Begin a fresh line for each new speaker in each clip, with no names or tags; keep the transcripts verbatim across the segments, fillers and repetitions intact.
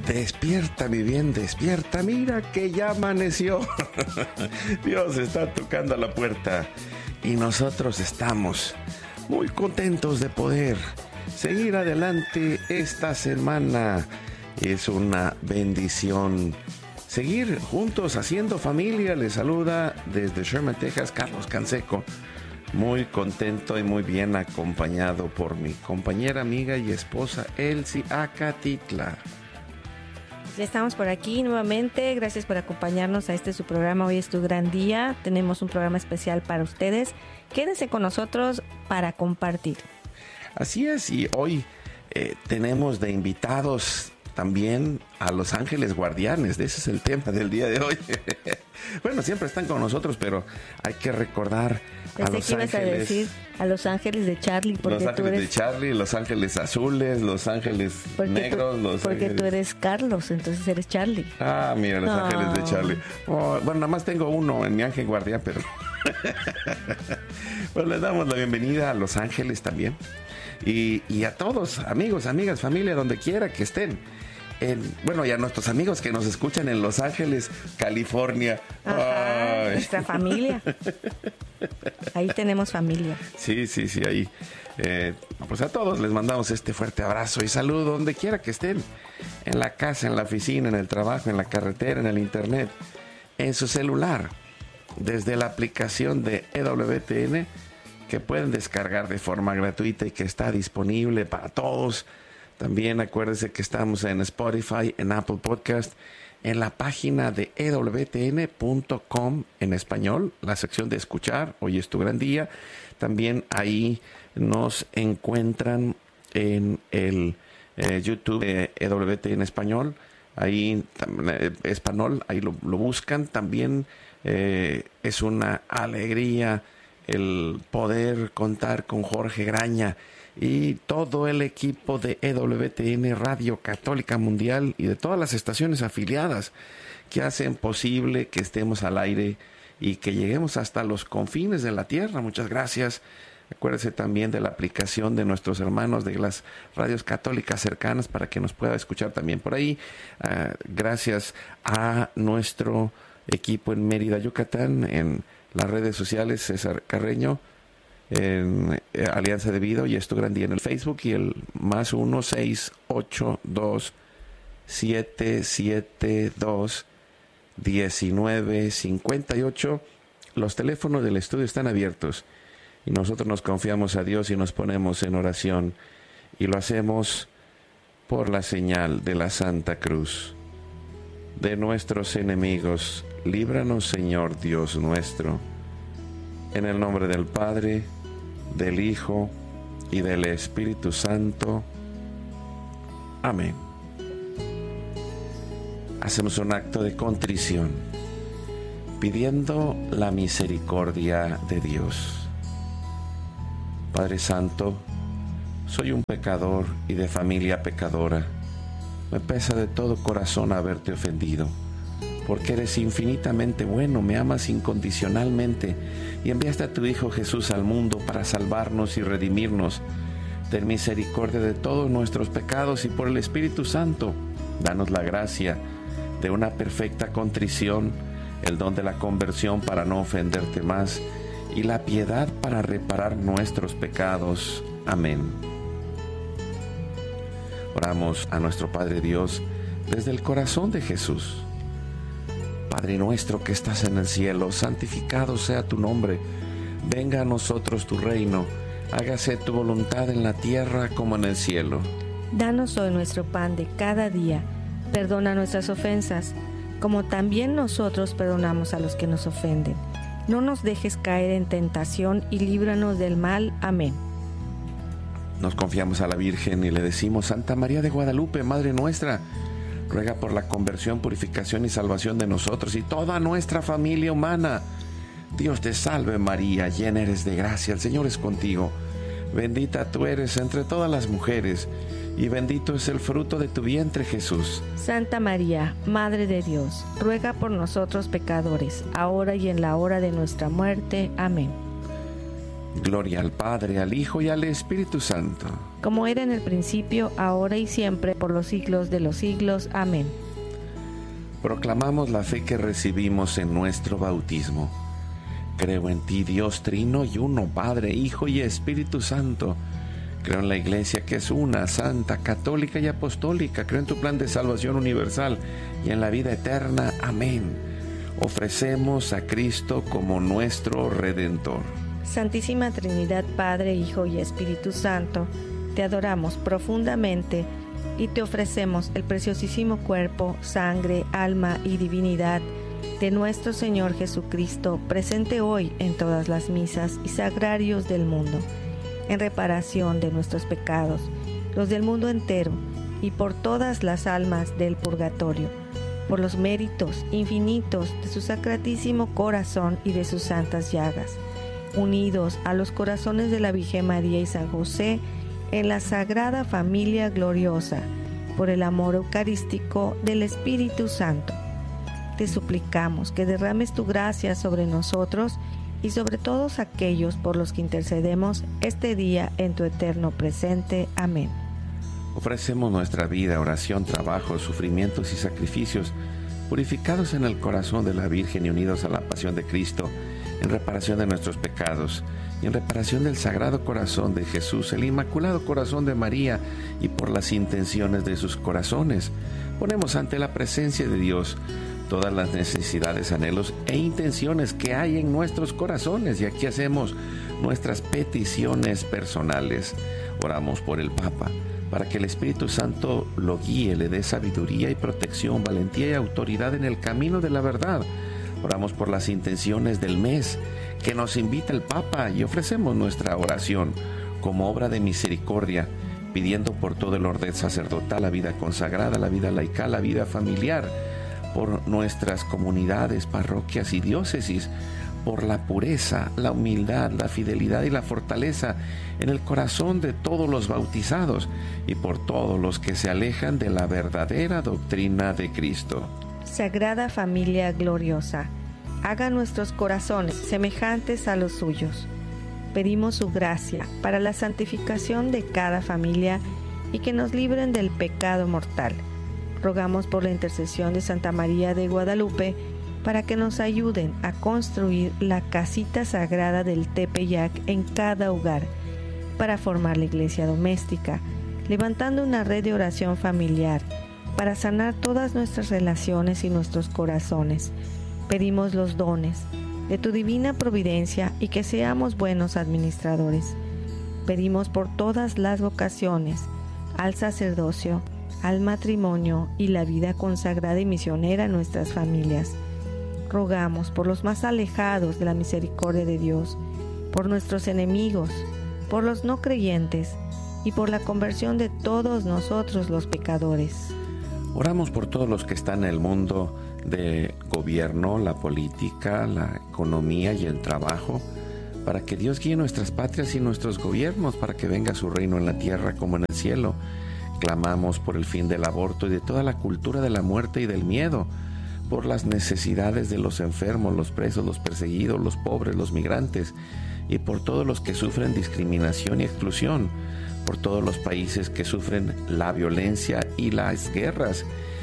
Despierta, mi bien, despierta, mira que ya amaneció. Dios está tocando a la puerta y nosotros estamos muy contentos de poder seguir adelante esta semana. Es una bendición seguir juntos haciendo familia. Les saluda desde Sherman, Texas, Carlos Canseco. Muy contento y muy bien acompañado por mi compañera, amiga y esposa Elsie Acatitla.
Ya estamos por aquí nuevamente. Gracias por acompañarnos a este su programa. Hoy es tu gran día. Tenemos un programa especial para ustedes. Quédense con nosotros para compartir.
Así es, y hoy eh, tenemos de invitados también a Los Ángeles Guardianes. Ese es el tema del día de hoy. Bueno, siempre están con nosotros, pero hay que recordar a Los
que ibas
Ángeles.
A decir a Los Ángeles de Charlie. Porque
Los Ángeles
tú eres,
de Charlie, Los Ángeles Azules, Los Ángeles Negros.
Tú,
los
porque
ángeles...
tú eres Carlos, entonces eres Charlie.
Ah, mira, Los no. Ángeles de Charlie. Oh, bueno, nada más tengo uno en mi ángel guardián, pero... Pues les damos la bienvenida a Los Ángeles también. Y, y a todos, amigos, amigas, familia, donde quiera que estén. En, bueno, y a nuestros amigos que nos escuchan en Los Ángeles, California.
Ajá, nuestra familia. Ahí tenemos familia.
Sí, sí, sí, ahí. Eh, pues a todos les mandamos este fuerte abrazo y saludo donde quiera que estén. En la casa, en la oficina, en el trabajo, en la carretera, en el internet, en su celular. Desde la aplicación de E W T N que pueden descargar de forma gratuita y que está disponible para todos. También acuérdense que estamos en Spotify, en Apple Podcast, en la página de E W T N punto com en español, la sección de escuchar, hoy es tu gran día. También ahí nos encuentran en el eh, YouTube de E W T N español, ahí eh, español, ahí lo, lo buscan. También eh, es una alegría el poder contar con Jorge Graña y todo el equipo de E W T N Radio Católica Mundial y de todas las estaciones afiliadas que hacen posible que estemos al aire y que lleguemos hasta los confines de la tierra. Muchas gracias. Acuérdese también de la aplicación de nuestros hermanos de las radios católicas cercanas para que nos pueda escuchar también por ahí. Uh, gracias a nuestro equipo en Mérida, Yucatán, en las redes sociales, César Carreño, en eh, Alianza de Vida, y es tu gran día en el Facebook, y el más uno seis ocho dos siete siete dos diecinueve cincuenta y ocho. Los teléfonos del estudio están abiertos y nosotros nos confiamos a Dios y nos ponemos en oración, y lo hacemos por la señal de la Santa Cruz. De nuestros enemigos, líbranos, Señor Dios nuestro, en el nombre del Padre, del Hijo y del Espíritu Santo. Amén. Hacemos un acto de contrición, pidiendo la misericordia de Dios. Padre Santo, soy un pecador y de familia pecadora. Me pesa de todo corazón haberte ofendido, porque eres infinitamente bueno, me amas incondicionalmente y enviaste a tu Hijo Jesús al mundo para salvarnos y redimirnos. Ten misericordia de todos nuestros pecados y por el Espíritu Santo, danos la gracia de una perfecta contrición, el don de la conversión para no ofenderte más y la piedad para reparar nuestros pecados. Amén. Oramos a nuestro Padre Dios desde el corazón de Jesús. Padre nuestro que estás en el cielo, santificado sea tu nombre. Venga a nosotros tu reino. Hágase tu voluntad en la tierra como en el cielo.
Danos hoy nuestro pan de cada día. Perdona nuestras ofensas, como también nosotros perdonamos a los que nos ofenden. No nos dejes caer en tentación y líbranos del mal. Amén.
Nos confiamos a la Virgen y le decimos: Santa María de Guadalupe, Madre nuestra, ruega por la conversión, purificación y salvación de nosotros y toda nuestra familia humana. Dios te salve María, llena eres de gracia, el Señor es contigo. Bendita tú eres entre todas las mujeres, y bendito es el fruto de tu vientre, Jesús.
Santa María, Madre de Dios, ruega por nosotros pecadores, ahora y en la hora de nuestra muerte. Amén.
Gloria al Padre, al Hijo y al Espíritu Santo.
Como era en el principio, ahora y siempre, por los siglos de los siglos. Amén.
Proclamamos la fe que recibimos en nuestro bautismo. Creo en ti, Dios Trino y uno, Padre, Hijo y Espíritu Santo. Creo en la Iglesia que es una, santa, católica y apostólica. Creo en tu plan de salvación universal y en la vida eterna. Amén. Ofrecemos a Cristo como nuestro Redentor.
Santísima Trinidad, Padre, Hijo y Espíritu Santo, te adoramos profundamente y te ofrecemos el preciosísimo cuerpo, sangre, alma y divinidad de nuestro Señor Jesucristo, presente hoy en todas las misas y sagrarios del mundo, en reparación de nuestros pecados, los del mundo entero, y por todas las almas del purgatorio, por los méritos infinitos de su sacratísimo corazón y de sus santas llagas, unidos a los corazones de la Virgen María y San José, en la Sagrada Familia Gloriosa, por el amor eucarístico del Espíritu Santo. Te suplicamos que derrames tu gracia sobre nosotros y sobre todos aquellos por los que intercedemos este día en tu eterno presente. Amén.
Ofrecemos nuestra vida, oración, trabajo, sufrimientos y sacrificios, purificados en el corazón de la Virgen y unidos a la pasión de Cristo, en reparación de nuestros pecados y en reparación del Sagrado Corazón de Jesús, el Inmaculado Corazón de María, y por las intenciones de sus corazones. Ponemos ante la presencia de Dios todas las necesidades, anhelos e intenciones que hay en nuestros corazones, y aquí hacemos nuestras peticiones personales. Oramos por el Papa, para que el Espíritu Santo lo guíe, le dé sabiduría y protección, valentía y autoridad en el camino de la verdad. Oramos por las intenciones del mes que nos invita el Papa y ofrecemos nuestra oración como obra de misericordia, pidiendo por todo el orden sacerdotal, la vida consagrada, la vida laical, la vida familiar, por nuestras comunidades, parroquias y diócesis, por la pureza, la humildad, la fidelidad y la fortaleza en el corazón de todos los bautizados y por todos los que se alejan de la verdadera doctrina de Cristo.
Sagrada Familia Gloriosa, haga nuestros corazones semejantes a los suyos. Pedimos su gracia para la santificación de cada familia y que nos libren del pecado mortal. Rogamos por la intercesión de Santa María de Guadalupe para que nos ayuden a construir la casita sagrada del Tepeyac en cada hogar, para formar la iglesia doméstica, levantando una red de oración familiar, para sanar todas nuestras relaciones y nuestros corazones. Pedimos los dones de tu divina providencia y que seamos buenos administradores. Pedimos por todas las vocaciones, al sacerdocio, al matrimonio y la vida consagrada y misionera en nuestras familias. Rogamos por los más alejados de la misericordia de Dios, por nuestros enemigos, por los no creyentes y por la conversión de todos nosotros los pecadores.
Oramos por todos los que están en el mundo de gobierno, la política, la economía y el trabajo, para que Dios guíe nuestras patrias y nuestros gobiernos, para que venga su reino en la tierra como en el cielo. Clamamos por el fin del aborto y de toda la cultura de la muerte y del miedo, por las necesidades de los enfermos, los presos, los perseguidos, los pobres, los migrantes, y por todos los que sufren discriminación y exclusión, por todos los países que sufren la violencia y las guerras,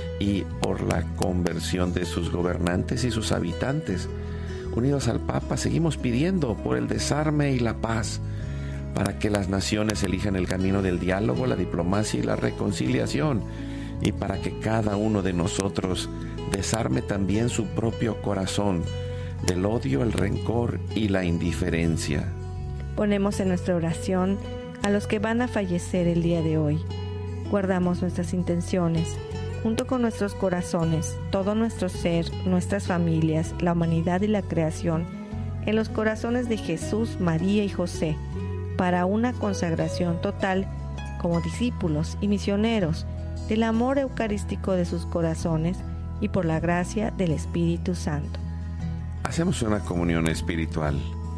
y por la conversión de sus gobernantes y sus habitantes. Unidos al Papa, seguimos pidiendo por el desarme y la paz, para que las naciones elijan el camino del diálogo, la diplomacia y la reconciliación, y para que cada uno de nosotros desarme también su propio corazón del odio, el rencor y la indiferencia.
Ponemos en nuestra oración a los que van a fallecer el día de hoy. Guardamos nuestras intenciones, junto con nuestros corazones, todo nuestro ser, nuestras familias, la humanidad y la creación, en los corazones de Jesús, María y José, para una consagración total como discípulos y misioneros del amor eucarístico de sus corazones y por la gracia del Espíritu Santo.
Hacemos una comunión espiritual.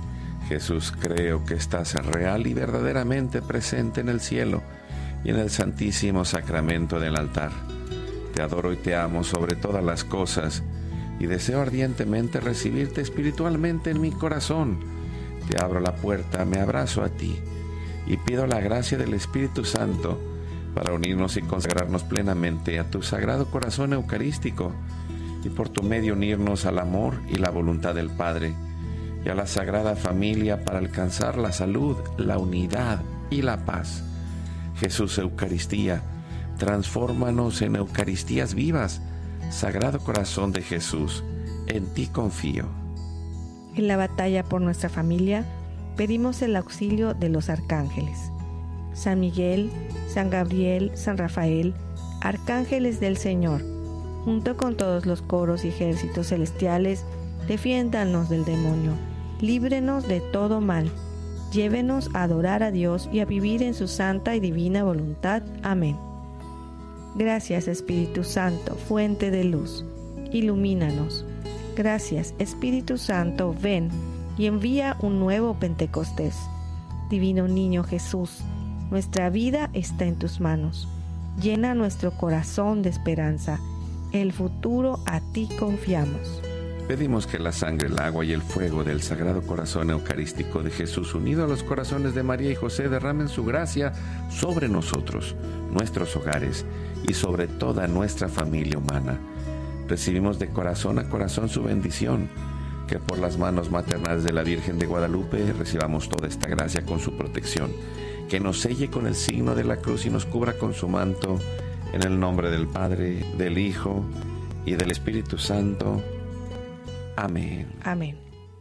Jesús, creo que estás real y verdaderamente presente en el cielo y en el santísimo sacramento del altar. Te adoro y te amo sobre todas las cosas y deseo ardientemente recibirte espiritualmente en mi corazón. te abro la puerta, me abrazo a ti y pido la gracia del Espíritu Santo para unirnos y consagrarnos plenamente a tu Sagrado Corazón Eucarístico y por tu medio unirnos al amor y la voluntad del Padre y a la Sagrada Familia para alcanzar la salud, la unidad y la paz. Jesús Eucaristía, transfórmanos en Eucaristías vivas. Sagrado Corazón de Jesús, en ti confío.
En la batalla por nuestra familia, pedimos el auxilio de los arcángeles. San Miguel, San Gabriel, San Rafael, arcángeles del Señor, junto con todos los coros y ejércitos celestiales, defiéndanos del demonio, líbrenos de todo mal, llévenos a adorar a Dios y a vivir en su santa y divina voluntad. Amén. Gracias, Espíritu Santo, fuente de luz, ilumínanos. Gracias, Espíritu Santo, ven y envía un nuevo Pentecostés. Divino Niño Jesús, nuestra vida está en tus manos. Llena nuestro corazón de esperanza. El futuro a ti confiamos.
Pedimos que la sangre, el agua y el fuego del Sagrado Corazón Eucarístico de Jesús, unido a los corazones de María y José, derramen su gracia sobre nosotros, nuestros hogares y sobre toda nuestra familia humana. Recibimos de corazón a corazón su bendición, que por las manos maternales de la Virgen de Guadalupe recibamos toda esta gracia con su protección, que nos selle con el signo de la cruz y nos cubra con su manto, en el nombre del Padre, del Hijo y del Espíritu Santo. Amén.
Amén.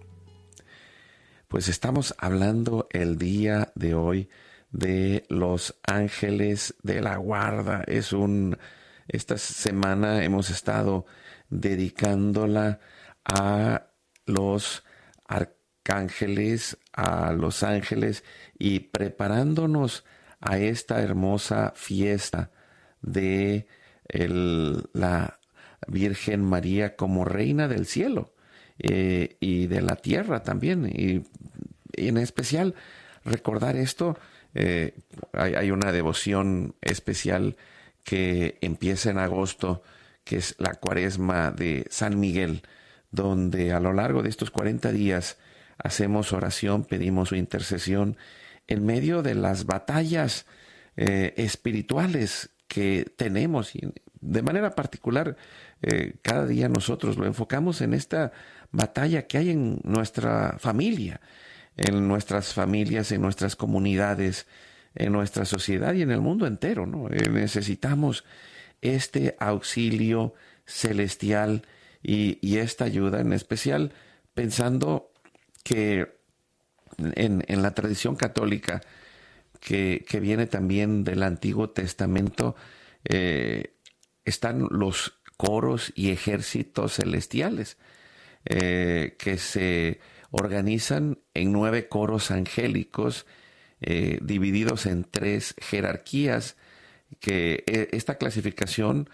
Pues estamos hablando el día de hoy de los ángeles de la guarda. Es un, esta semana hemos estado dedicándola a los arcángeles, a los ángeles y preparándonos a esta hermosa fiesta de el, la Virgen María como Reina del Cielo. Eh, y de la tierra también, y, y en especial recordar esto. Eh, hay, hay una devoción especial que empieza en agosto, que es la Cuaresma de San Miguel, donde a lo largo de estos cuarenta días hacemos oración, pedimos su intercesión en medio de las batallas eh, espirituales que tenemos, y de manera particular eh, cada día nosotros lo enfocamos en esta batalla que hay en nuestra familia, en nuestras familias, en nuestras comunidades, en nuestra sociedad y en el mundo entero, ¿no? Eh, necesitamos este auxilio celestial y, y esta ayuda, en especial pensando que en, en la tradición católica que, que viene también del Antiguo Testamento, eh, están los coros y ejércitos celestiales, eh, que se organizan en nueve coros angélicos, eh, divididos en tres jerarquías, que eh, esta clasificación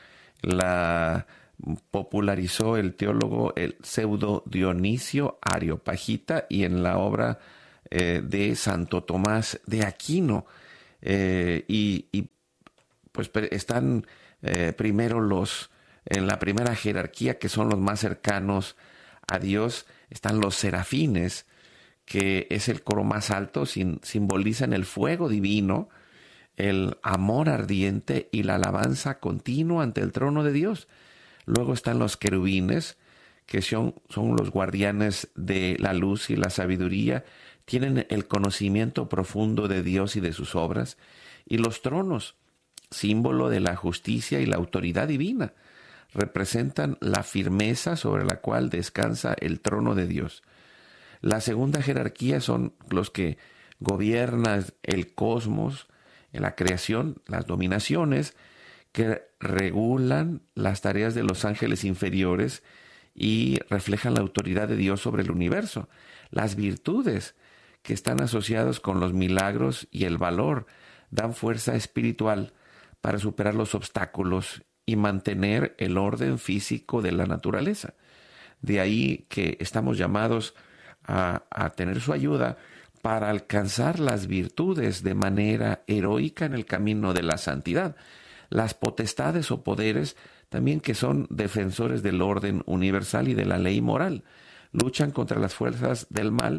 la popularizó el teólogo el pseudo Dionisio Areopagita y en la obra eh, de Santo Tomás de Aquino, eh, y, y pues están eh, primero los en la primera jerarquía, que son los más cercanos a Dios, están los serafines, que es el coro más alto, sin, simbolizan el fuego divino, el amor ardiente y la alabanza continua ante el trono de Dios. Luego están los querubines, que son, son los guardianes de la luz y la sabiduría, tienen el conocimiento profundo de Dios y de sus obras. Y los tronos, símbolo de la justicia y la autoridad divina, representan la firmeza sobre la cual descansa el trono de Dios. La segunda jerarquía son los que gobiernan el cosmos, en la creación, las dominaciones, que regulan las tareas de los ángeles inferiores y reflejan la autoridad de Dios sobre el universo. Las virtudes, que están asociadas con los milagros y el valor, dan fuerza espiritual para superar los obstáculos y mantener el orden físico de la naturaleza. De ahí que estamos llamados a, a tener su ayuda para alcanzar las virtudes de manera heroica en el camino de la santidad. Las potestades o poderes, también, que son defensores del orden universal y de la ley moral, luchan contra las fuerzas del mal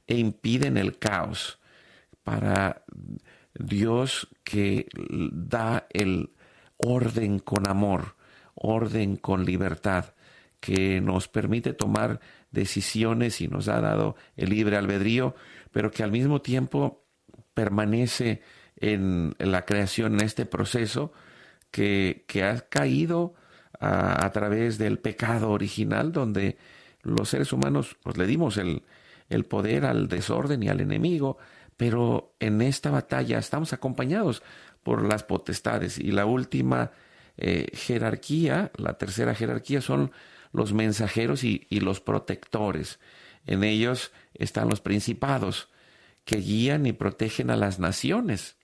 e impiden el caos. Para Dios que da el orden con amor, orden con libertad, que nos permite tomar decisiones y nos ha dado el libre albedrío, pero que al mismo tiempo permanece en la creación, en este proceso que, que ha caído a, a través del pecado original, donde los seres humanos pues, le dimos el, el poder al desorden y al enemigo, pero en esta batalla estamos acompañados por las potestades. Y la última eh, jerarquía, la tercera jerarquía, son los mensajeros y, y los protectores. En ellos están los principados, que guían y protegen a las naciones.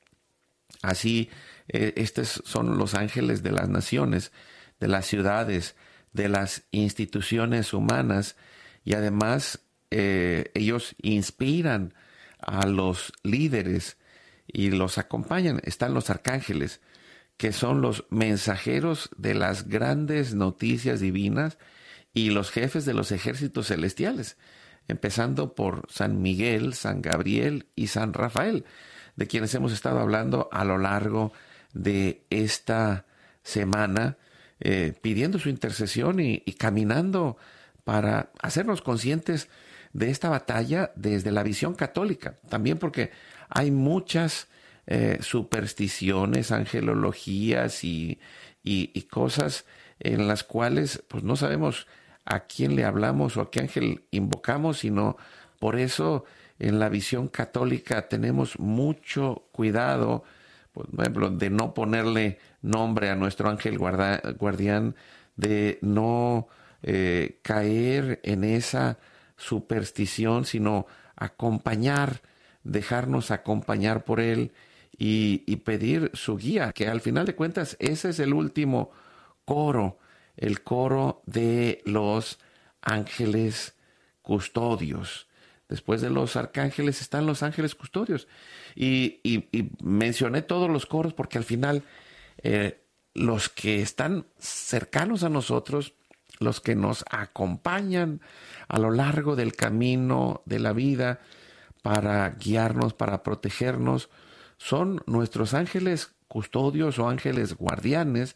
Así, eh, estos son los ángeles de las naciones, de las ciudades, de las instituciones humanas, y además eh, ellos inspiran a los líderes y los acompañan. Están los arcángeles, que son los mensajeros de las grandes noticias divinas y los jefes de los ejércitos celestiales, empezando por San Miguel, San Gabriel y San Rafael, de quienes hemos estado hablando a lo largo de esta semana, eh, pidiendo su intercesión y, y caminando para hacernos conscientes de esta batalla desde la visión católica. También porque hay muchas eh, supersticiones, angelologías y, y, y cosas en las cuales pues no sabemos a quién le hablamos o a qué ángel invocamos, sino por eso en la visión católica tenemos mucho cuidado, por ejemplo, de no ponerle nombre a nuestro ángel guarda, guardián, de no eh, caer en esa superstición, sino acompañar, dejarnos acompañar por él y, y pedir su guía, que al final de cuentas ese es el último coro, el coro de los ángeles custodios. Después de los arcángeles están los ángeles custodios. Y, y, y mencioné todos los coros porque al final eh, los que están cercanos a nosotros, los que nos acompañan a lo largo del camino de la vida para guiarnos, para protegernos, son nuestros ángeles custodios o ángeles guardianes,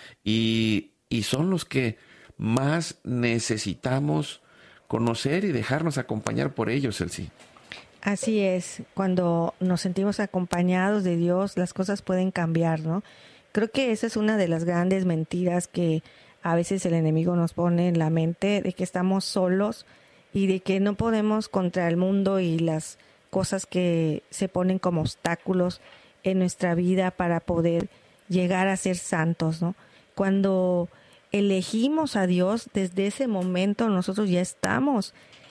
y, y son los que más necesitamos conocer y dejarnos acompañar por ellos, Elsie.
Así es, cuando nos sentimos acompañados de Dios, las cosas pueden cambiar, ¿no? Creo que esa es una de las grandes mentiras que a veces el enemigo nos pone en la mente, de que estamos solos y de que no podemos contra el mundo y las cosas que se ponen como obstáculos en nuestra vida para poder llegar a ser santos, ¿no? Cuando elegimos a Dios, desde ese momento nosotros ya estamos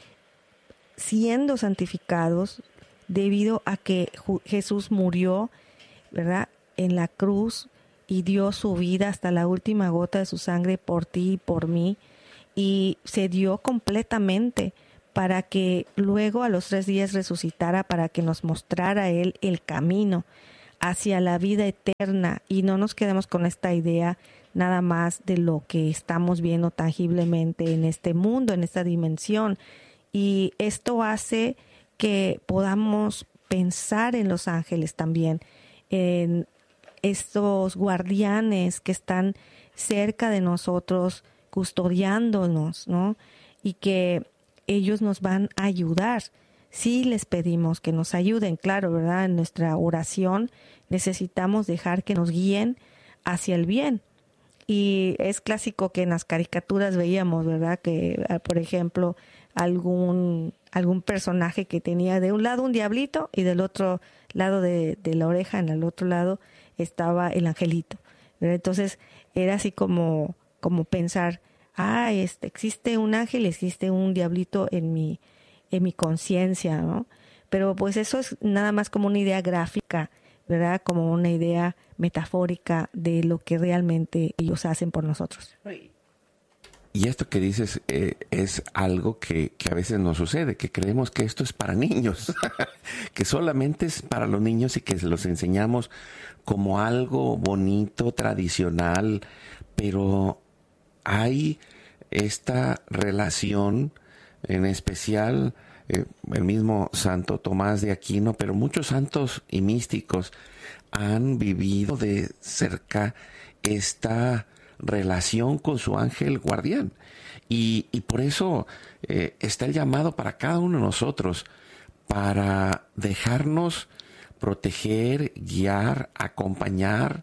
siendo santificados debido a que Jesús murió, ¿verdad?, en la cruz y dio su vida hasta la última gota de su sangre por ti y por mí, y se dio completamente para que luego a los tres días resucitara, para que nos mostrara Él el camino hacia la vida eterna, y no nos quedemos con esta idea nada más de lo que estamos viendo tangiblemente en este mundo, en esta dimensión. Y esto hace que podamos pensar en los ángeles también, en estos guardianes que están cerca de nosotros, custodiándonos, ¿no? Y que ellos nos van a ayudar. Sí les pedimos que nos ayuden, claro, ¿verdad? En nuestra oración necesitamos dejar que nos guíen hacia el bien. Y es clásico que en las caricaturas veíamos, ¿verdad?, que, por ejemplo, algún algún personaje que tenía de un lado un diablito y del otro lado de, de la oreja, en el otro lado, estaba el angelito, ¿verdad? Entonces era así como, como pensar, ah, este, existe un ángel, existe un diablito en mi, en mi conciencia, ¿no? Pero pues eso es nada más como una idea gráfica, ¿verdad? Como una idea metafórica de lo que realmente ellos hacen por nosotros.
Y esto que dices eh, es algo que, que a veces nos sucede, que creemos que esto es para niños, que solamente es para los niños y que se los enseñamos como algo bonito, tradicional, pero hay esta relación, en especial eh, el mismo Santo Tomás de Aquino, pero muchos santos y místicos han vivido de cerca esta relación con su ángel guardián. Y, y por eso eh, está el llamado para cada uno de nosotros, para dejarnos proteger, guiar, acompañar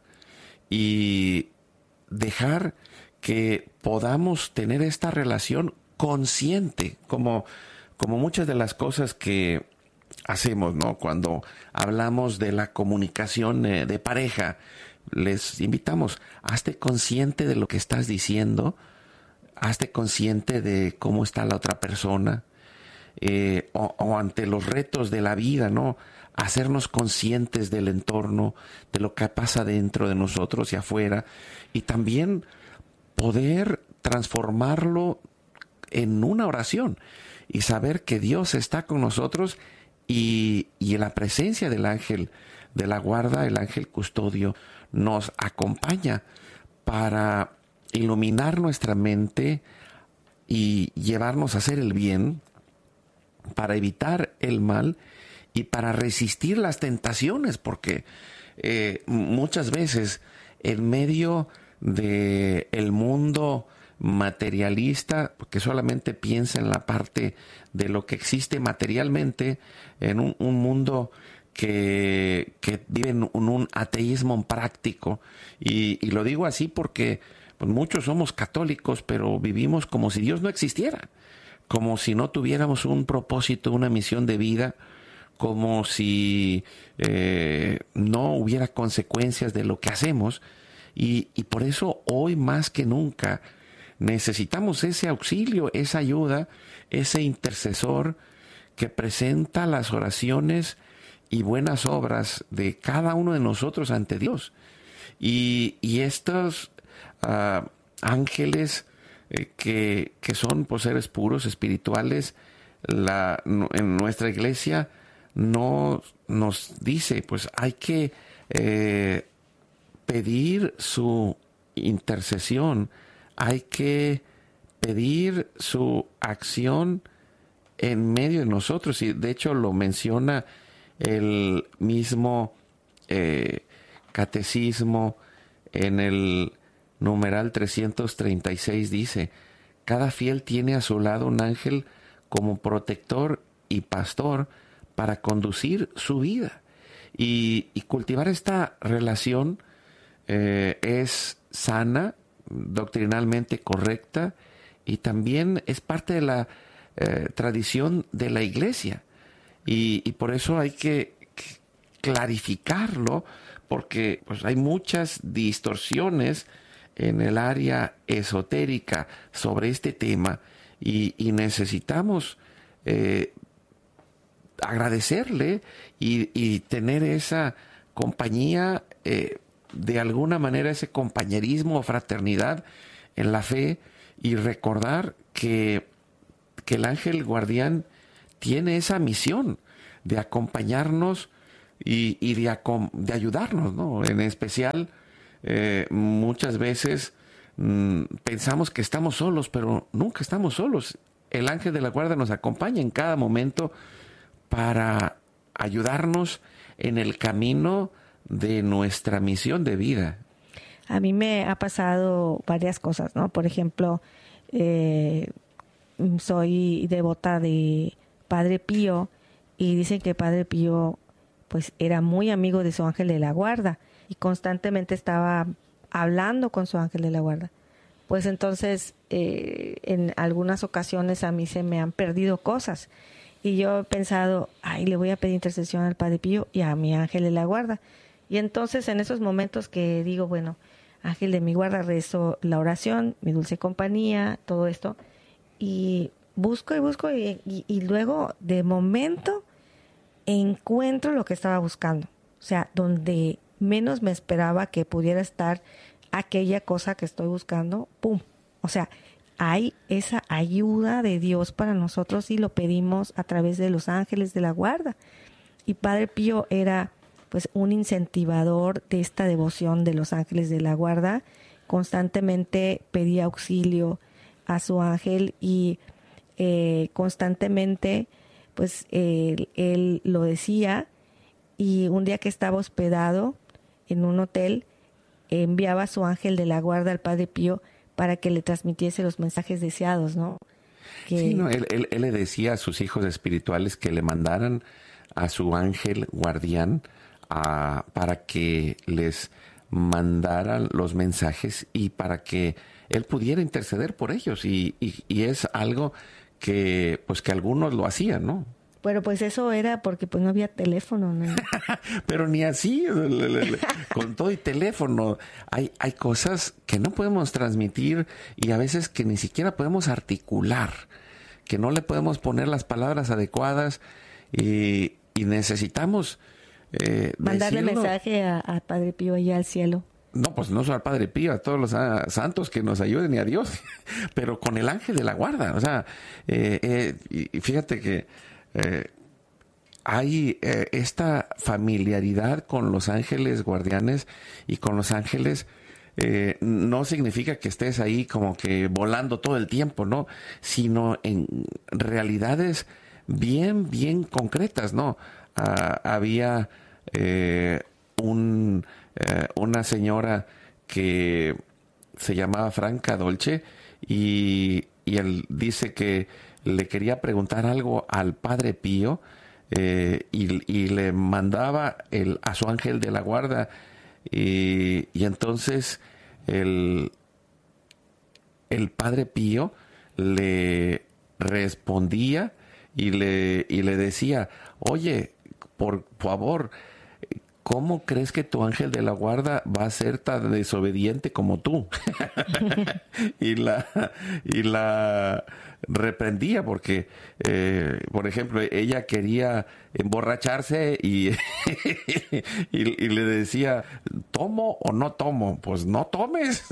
y dejar que podamos tener esta relación consciente, como, como muchas de las cosas que hacemos, ¿no? Cuando hablamos de la comunicación eh, de pareja, les invitamos, hazte consciente de lo que estás diciendo, hazte consciente de cómo está la otra persona, eh, o, o ante los retos de la vida, ¿no? Hacernos conscientes del entorno, de lo que pasa dentro de nosotros y afuera, y también poder transformarlo en una oración y saber que Dios está con nosotros y, y en la presencia del ángel de la guarda, el ángel custodio, nos acompaña para iluminar nuestra mente y llevarnos a hacer el bien, para evitar el mal y para resistir las tentaciones, porque eh, muchas veces en medio de el mundo materialista, que solamente piensa en la parte de lo que existe materialmente, en un, un mundo que, que vive en un, un ateísmo práctico, y, y lo digo así porque pues, muchos somos católicos, pero vivimos como si Dios no existiera, como si no tuviéramos un propósito, una misión de vida, como si eh, no hubiera consecuencias de lo que hacemos. Y, y por eso hoy más que nunca necesitamos ese auxilio, esa ayuda, ese intercesor que presenta las oraciones y buenas obras de cada uno de nosotros ante Dios. Y, y estos uh, ángeles eh, que, que son pues, seres puros, espirituales, la, en nuestra iglesia no nos dice, pues hay que eh, pedir su intercesión, hay que pedir su acción en medio de nosotros, y de hecho lo menciona el mismo eh, catecismo en el numeral trescientos treinta y seis, dice: cada fiel tiene a su lado un ángel como protector y pastor para conducir su vida, y, y cultivar esta relación eh, es sana, doctrinalmente correcta, y también es parte de la eh, tradición de la iglesia, y, y por eso hay que clarificarlo, porque pues, hay muchas distorsiones en el área esotérica sobre este tema, y, y necesitamos eh, agradecerle y, y tener esa compañía, eh, de alguna manera ese compañerismo o fraternidad en la fe, y recordar que, que el ángel guardián tiene esa misión de acompañarnos y, y de, de ayudarnos, ¿no? En especial, eh, muchas veces mmm, pensamos que estamos solos, pero nunca estamos solos. El ángel de la guarda nos acompaña en cada momento para ayudarnos en el camino de nuestra misión de vida.
A mí me ha pasado varias cosas, ¿no? Por ejemplo, eh, soy devota de Padre Pío, y dicen que Padre Pío pues era muy amigo de su ángel de la guarda y constantemente estaba hablando con su ángel de la guarda. Pues entonces eh, en algunas ocasiones a mí se me han perdido cosas, y yo he pensado, ay, le voy a pedir intercesión al Padre Pío y a mi ángel de la guarda. Y entonces en esos momentos que digo, bueno, ángel de mi guarda, rezo la oración, mi dulce compañía, todo esto, y busco y busco y, y, y luego de momento encuentro lo que estaba buscando. O sea, donde menos me esperaba que pudiera estar aquella cosa que estoy buscando, ¡pum! O sea, hay esa ayuda de Dios para nosotros y lo pedimos a través de los ángeles de la guarda. Y Padre Pío era pues un incentivador de esta devoción de los ángeles de la guarda. Constantemente pedía auxilio a su ángel y eh, constantemente pues él, él lo decía, y un día que estaba hospedado en un hotel, enviaba a su ángel de la guarda al Padre Pío para que le transmitiese los mensajes deseados, ¿no? Que...
Sí, no, él, él, él le decía a sus hijos espirituales que le mandaran a su ángel guardián a, para que les mandaran los mensajes y para que él pudiera interceder por ellos. Y, y, y es algo que, pues, que algunos lo hacían, ¿no?
Pero pues eso era porque pues no había teléfono, ¿no?
Pero ni así, con todo y teléfono. Hay, hay cosas que no podemos transmitir y a veces que ni siquiera podemos articular, que no le podemos poner las palabras adecuadas y, y necesitamos eh,
mandarle
decirlo.
mensaje a, a Padre Pío allá al cielo.
No, pues no solo al Padre Pío, a todos los ah, santos que nos ayuden y a Dios, pero con el ángel de la guarda. O sea, eh, eh, y fíjate que Eh, hay eh, esta familiaridad con los ángeles guardianes y con los ángeles. Eh, no significa que estés ahí como que volando todo el tiempo, ¿no? Sino en realidades bien, bien concretas, ¿no? Ah, había eh, un, eh, una señora que se llamaba Franca Dolce y, y él dice que le quería preguntar algo al Padre Pío eh, y, y le mandaba el, a su ángel de la guarda y, y entonces el, el Padre Pío le respondía y le, y le decía, oye, por favor, ¿cómo crees que tu ángel de la guarda va a ser tan desobediente como tú? y la y la reprendía porque, eh, por ejemplo, ella quería emborracharse y, y, y le decía, ¿tomo o no tomo? Pues no tomes.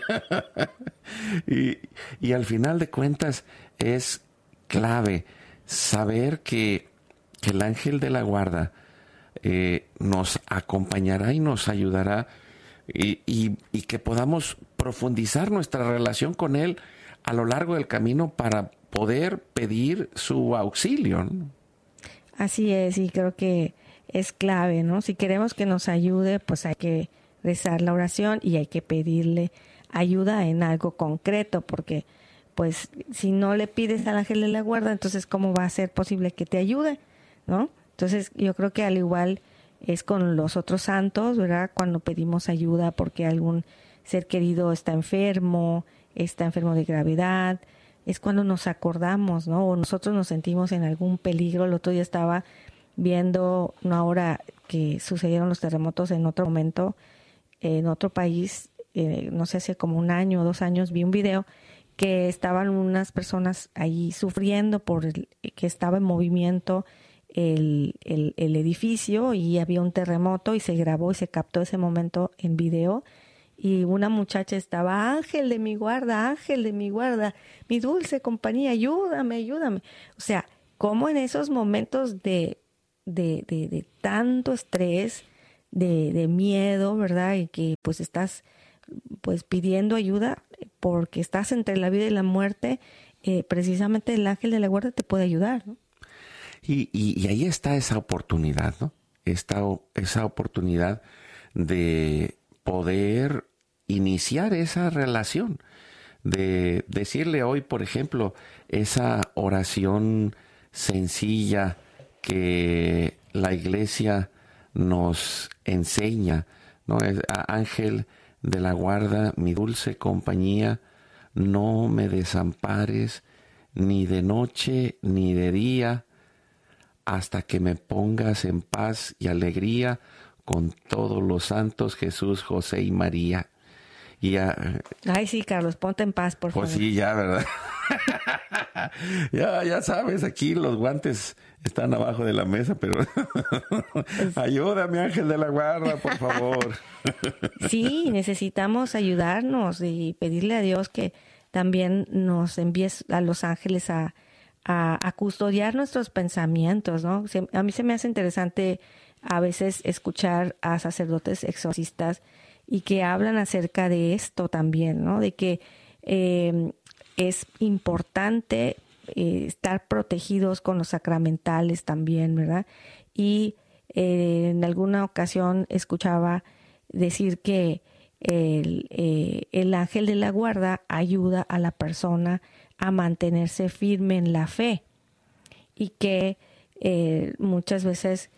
y, y al final de cuentas es clave saber que, que el ángel de la guarda Eh, nos acompañará y nos ayudará y, y, y que podamos profundizar nuestra relación con Él a lo largo del camino para poder pedir su auxilio, ¿no?
Así es, y creo que es clave, ¿no? Si queremos que nos ayude, pues hay que rezar la oración y hay que pedirle ayuda en algo concreto, porque pues si no le pides al ángel de la guarda, entonces ¿cómo va a ser posible que te ayude, ¿no? Entonces, yo creo que al igual es con los otros santos, ¿verdad? Cuando pedimos ayuda porque algún ser querido está enfermo, está enfermo de gravedad, es cuando nos acordamos, ¿no? O nosotros nos sentimos en algún peligro. El otro día estaba viendo, no ahora que sucedieron los terremotos en otro momento, en otro país, eh, no sé, hace como un año o dos años, vi un video que estaban unas personas ahí sufriendo por el, que estaba en movimiento El, el, el edificio y había un terremoto y se grabó y se captó ese momento en video y una muchacha estaba, ángel de mi guarda, ángel de mi guarda, mi dulce compañía, ayúdame, ayúdame. O sea, cómo en esos momentos de, de, de, de tanto estrés, de, de miedo, ¿verdad? Y que pues estás pues pidiendo ayuda porque estás entre la vida y la muerte, eh, precisamente el ángel de la guarda te puede ayudar, ¿no?
Y, y, y ahí está esa oportunidad, ¿no? Esta, esa oportunidad de poder iniciar esa relación, de decirle hoy, por ejemplo, esa oración sencilla que la iglesia nos enseña, ¿no? Es, ángel de la guarda, mi dulce compañía, no me desampares ni de noche ni de día, hasta que me pongas en paz y alegría con todos los santos, Jesús, José y María. Y ya,
Ay, sí, Carlos, ponte en paz, por
pues
favor.
sí, ya, ¿verdad? ya, ya sabes, aquí los guantes están abajo de la mesa, pero ayúdame, ángel de la guarda, por favor.
Sí, necesitamos ayudarnos y pedirle a Dios que también nos envíe a los ángeles a A, a custodiar nuestros pensamientos, ¿no? Se, a mí se me hace interesante a veces escuchar a sacerdotes exorcistas y que hablan acerca de esto también, ¿no? De que eh, es importante eh, estar protegidos con los sacramentales también, ¿verdad? Y eh, en alguna ocasión escuchaba decir que el, eh, el ángel de la guarda ayuda a la persona a mantenerse firme en la fe, y que eh, muchas veces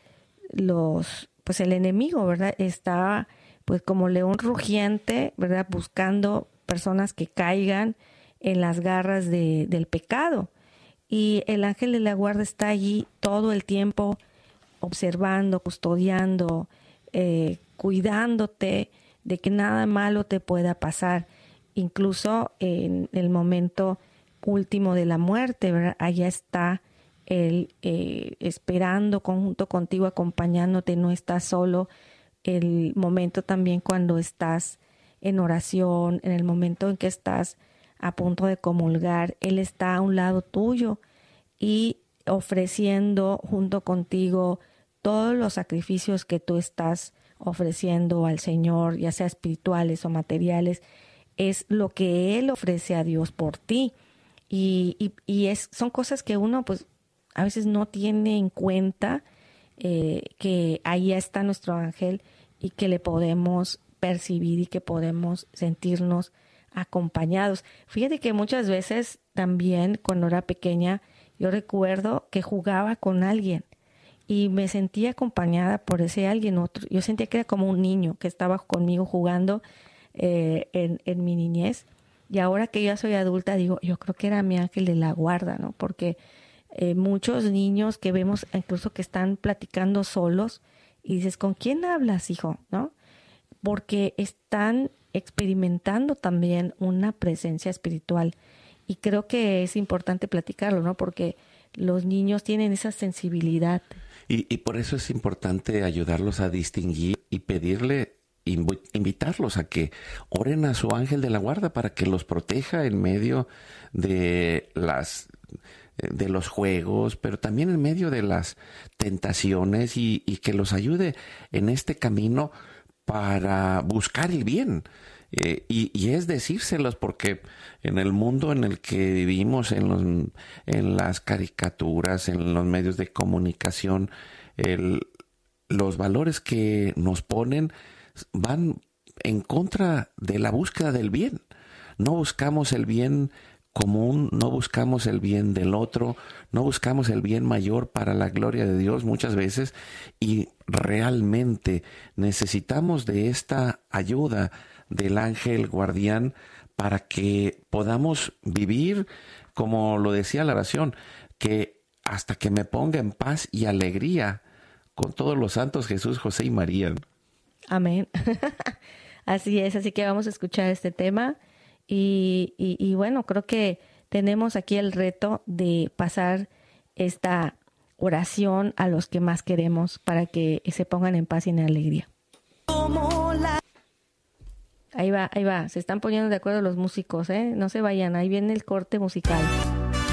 los, pues el enemigo, ¿verdad?, está pues como león rugiente, ¿verdad?, buscando personas que caigan en las garras de, del pecado. Y el ángel de la guarda está allí todo el tiempo observando, custodiando, eh, cuidándote de que nada malo te pueda pasar. Incluso en el momento último de la muerte, ¿verdad?, allá está Él eh, esperando junto contigo, acompañándote, no estás solo. El momento también cuando estás en oración, en el momento en que estás a punto de comulgar, Él está a un lado tuyo y ofreciendo junto contigo todos los sacrificios que tú estás ofreciendo al Señor, ya sea espirituales o materiales. Es lo que Él ofrece a Dios por ti. Y, y, y es, son cosas que uno pues a veces no tiene en cuenta, eh, que ahí está nuestro ángel y que le podemos percibir y que podemos sentirnos acompañados. Fíjate que muchas veces también cuando era pequeña yo recuerdo que jugaba con alguien y me sentía acompañada por ese alguien otro. Yo sentía que era como un niño que estaba conmigo jugando eh, en, en mi niñez. Y ahora que ya soy adulta digo, yo creo que era mi ángel de la guarda, ¿no? Porque eh, muchos niños que vemos incluso que están platicando solos y dices, ¿con quién hablas, hijo? ¿No? Porque están experimentando también una presencia espiritual. Y creo que es importante platicarlo, ¿no? Porque los niños tienen esa sensibilidad.
Y, y por eso es importante ayudarlos a distinguir y pedirle, inv- invitarlos a que oren a su ángel de la guarda para que los proteja en medio de las de los juegos, pero también en medio de las tentaciones y, y que los ayude en este camino para buscar el bien. Eh, y, y es decírselos, porque en el mundo en el que vivimos, en, los, en las caricaturas, en los medios de comunicación, el, los valores que nos ponen van en contra de la búsqueda del bien. No buscamos el bien común, no buscamos el bien del otro, no buscamos el bien mayor para la gloria de Dios muchas veces, y realmente necesitamos de esta ayuda del ángel guardián para que podamos vivir, como lo decía la oración, que hasta que me ponga en paz y alegría con todos los santos Jesús, José y María.
Amén. Así es, así que vamos a escuchar este tema y, y, y bueno, creo que tenemos aquí el reto de pasar esta oración a los que más queremos para que se pongan en paz y en alegría. Ahí va, ahí va, se están poniendo de acuerdo los músicos, ¿eh? No se vayan, ahí viene el corte musical.